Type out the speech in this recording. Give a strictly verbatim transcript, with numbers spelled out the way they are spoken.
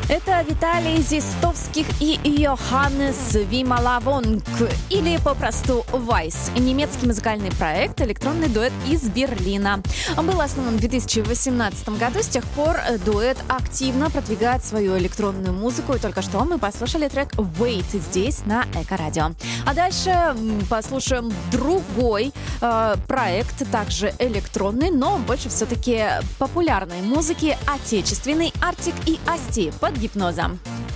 Это Виталий Зистовских и Йоханнес Вималавонг, или попросту Вайс, немецкий музыкальный проект, электронный дуэт из Берлина. Он был основан в две тысячи восемнадцатом году, с тех пор дуэт активно продвигает свою электронную музыку, и только что мы послушали трек «Wait» здесь на Эко-радио. А дальше послушаем другой э, проект, также электронный, но больше все-таки популярной музыки, отечественный, Артик и Асти под гипнозом.